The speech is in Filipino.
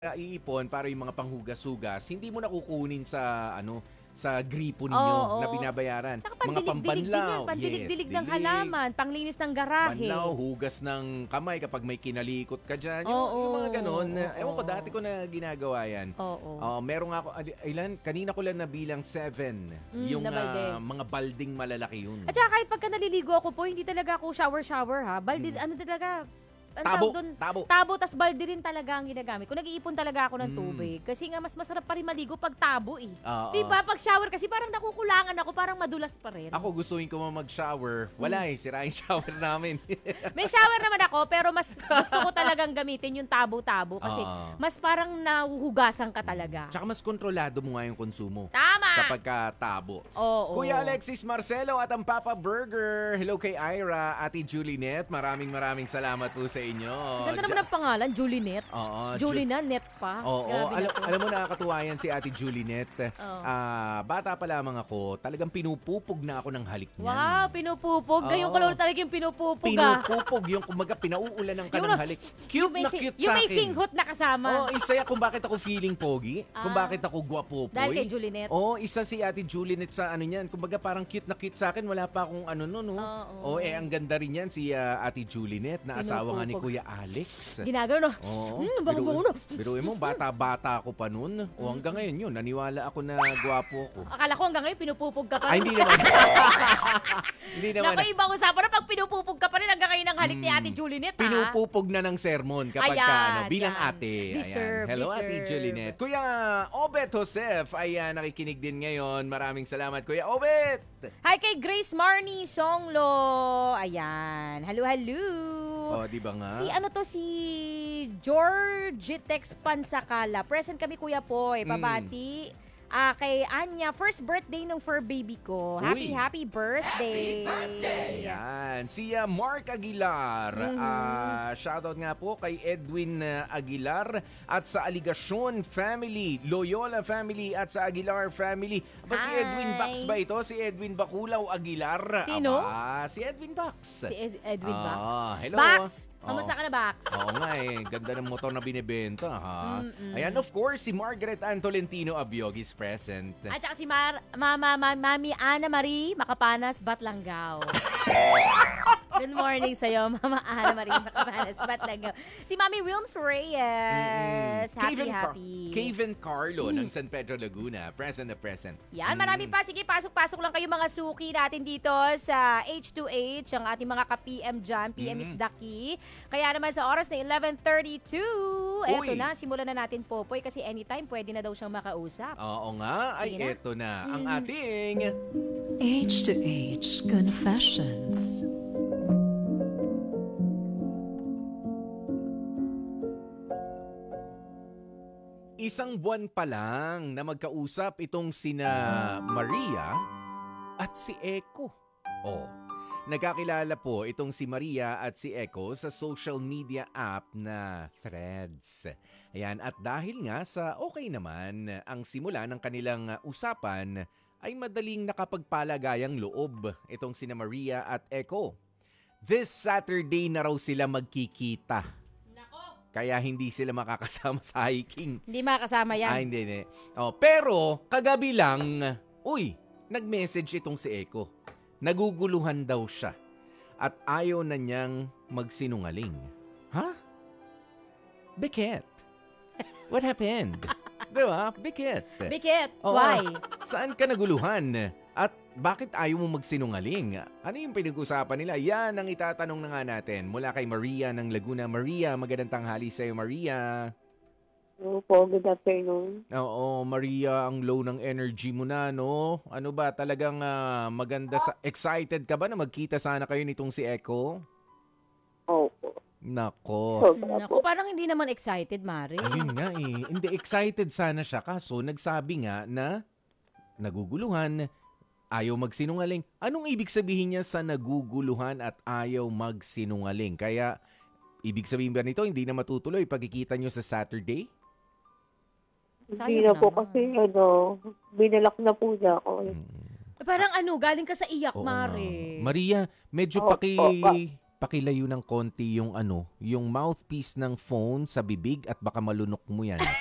iipon para yung mga panghugas-hugas, hindi mo na kukunin sa sa gripo ninyo Oo. na binabayaran. Tsaka Mga pandilig-dilig din yan. pambanlaw. Pandilig-dilig ng dilig. halaman, panglinis ng garahe. Banlaw, hugas ng kamay kapag may kinalikot ka dyan. Oo. Yung mga ganon. Ewan ko, Oo. dati ko na ginagawa yan. Oo. Meron ako, kanina ko lang nabilang 7. Yung na balde. mga balding malalaki yun. At saka kahit pagka naliligo ako po, hindi talaga ako shower ha. Balde, ano talaga, ang Tabo, tawag dun? tabo. Tabo, tas balde rin talaga ang ginagamit ko. Nag-iipon talaga ako ng tubig. Kasi nga, mas masarap pa rin maligo pag tabo eh. Oo. Diba? Pag shower kasi parang nakukulangan ako, parang madulas pa rin. Ako gustuin ko mag-shower. Wala sira yung shower namin. May shower naman ako, pero mas gusto ko talagang gamitin yung tabo-tabo. Kasi mas parang nahuhugasan ka talaga. Tsaka mas kontrolado mo nga yung konsumo. Tama! Kapag tabo. Oo. Kuya Alexis Marcelo at ang Papa Burger. Hello kay Ira, Ate Julinet. Maraming salamat po sa inyo. Ganda naman ang pangalan, Julinet. Oo. Julinet, net pa. Oo. Grabe na po. Alam mo, nakakatuwa yan si Ate Julinet. Bata pa lamang ako, talagang pinupupog na ako ng halik niyan. Wow, pinupupog. Gayong kalor talaga yung pinupupog Pinupupog yung kumbaga pinauulan ng kanang halik. Cute na cute sa akin. Yung may singhot na kasama. Isa kung bakit ako feeling pogi, kung bakit ako gwapopoy. Dahil kay Julinet. Isa si Ate Julinet sa ano niyan. Kumbaga parang cute na cute sa akin, wala pa akong ano no. Ang ganda rin yan si Ate Julinet na asawa nga ni Kuya Alex. Ginagano no. Oo. Biruin mo, bata-bata ako pa nun. Hanggang ngayon yun, naniwala ako na gwapo ako. Akala ko hanggang ngayon pinupupog ka pa. Ay, hindi naman. Hindi naman. Naku, ibang usapan na pag pinupupog ka pa rin hanggang ngayon ng halik ni Ate Julinet. Pinupupog na ng sermon kapag bilang ate. Deserve. Hello, Ate Julinet. Kuya Obet Joseph ay nakikinig din ngayon. Maraming salamat, Kuya Obet. Hi kay Grace Marnie Songlo. Ayan. Hello. Di ba nga? Si George Tex Pansakala. Present kami, Kuya Poy. Pabati. Kay Anya, first birthday ng fur baby ko. Happy birthday. Ayan. Si Mark Aguilar. Shoutout nga po kay Edwin Aguilar at sa Aligasyon family, Loyola family at sa Aguilar family. Si Edwin Bax ba ito? Si Edwin Bakulaw Aguilar. Sino? Si Edwin Bax. Si Edwin Bax. Hello. Bax! Kamusta ka na, Bax? Oo nga ganda ng motor na binibenta, ha? Ayan, of course, si Margaret Ann Tolentino Abiog is present. At saka si Mami Ana Marie Makapanas Batlanggaw. Good morning sa'yo, Mama Ana Marie Makapanas Batlanggaw. Si Mami Wilms Reyes. Happy. Kevin Carlo ng San Pedro Laguna. Present na present. Yan, marami pa. Sige, pasok lang kayo mga suki natin dito sa H2H, ang ating mga ka-PM dyan. PM is Daki. Kaya naman sa oras na 11:32, eto na, simulan na natin, Popoy, kasi anytime pwede na daw siyang makausap. Oo nga, ay eto na ang ating H2H Confessions. Isang buwan pa lang na magkausap itong sina Maria at si Echo. Nagkakilala po itong si Maria at si Echo sa social media app na Threads. Ayan, at dahil nga sa okay naman ang simula ng kanilang usapan, ay madaling nakapagpalagayang loob itong sina Maria at Echo. This Saturday na raw sila magkikita. Kaya hindi sila makakasama sa hiking. Hindi makakasama yan. Hindi. Pero kagabi lang, nag-message itong si Echo. Naguguluhan daw siya at ayaw na niyang magsinungaling. Biket? What happened? Diba? Biket. Why? Saan ka naguluhan? At bakit ayaw mo magsinungaling? Ano yung pinag-usapan nila? Yan ang itatanong na nga natin mula kay Maria ng Laguna. Maria, magandang tanghali sa'yo, Maria. Opo, good afternoon. Oo, Maria, ang low ng energy mo na, no? Ano ba, talagang maganda excited ka ba na magkita sana kayo nitong si Echo? Opo. Nako, parang hindi naman excited, Mari. Ayun nga Hindi excited sana siya, kaso nagsabi nga na naguguluhan, ayaw magsinungaling. Anong ibig sabihin niya sa naguguluhan at ayaw magsinungaling? Kaya, ibig sabihin ba nito, hindi na matutuloy pagkikita niyo sa Saturday? Hindi na po kasi, binalak na po niya ako. Parang galing ka sa iyak, Oo Mari. Maria, medyo pakilayo ng konti yung yung mouthpiece ng phone sa bibig at baka malunok mo yan.